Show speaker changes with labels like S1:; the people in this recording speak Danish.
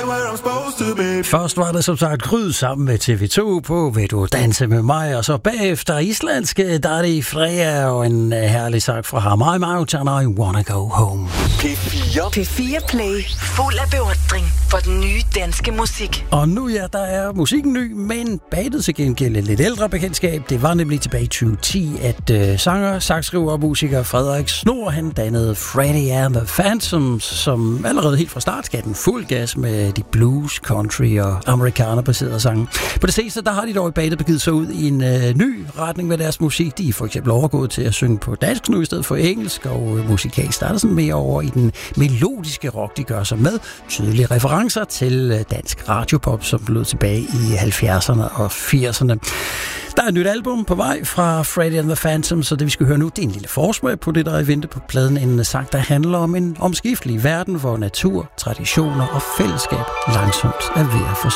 S1: right where I'm supposed to be.
S2: Først var det som sagt Kryd sammen med TV2 på Vil du danse med mig, og så bagefter islandske Daddy Freja og en herlig sang fra ham, I'm out and I wanna go home.
S3: P4 Play, fuld af beundring for den nye danske musik.
S2: Og nu ja, der er musikken ny, men badet til gengæld et lidt ældre bekendtskab. Det var nemlig tilbage i 2010, at sanger, saxskriver og musiker Frederik Snor, han dannede Freddie and the Phantoms, som allerede helt fra start gav den fuld gas med de blues, country og amerikanerbaserede sange. På det seneste, der har de dog i badet begivet sig ud i en ny retning med deres musik. De er for eksempel overgået til at synge på dansk nu i stedet for engelsk, og musikalsk starter sådan mere over i den melodiske rock, de gør sig med tydelige referencer til dansk radiopop, som lød tilbage i 70'erne og 80'erne. Der er et nyt album på vej fra Freddie and the Phantoms, så det vi skal høre nu, det er en lille forsmag på det, der er i vente på pladen. En sang, der handler om en omskiftelig verden, hvor natur, traditioner og fællesskab langsomt er ved at forsvinde.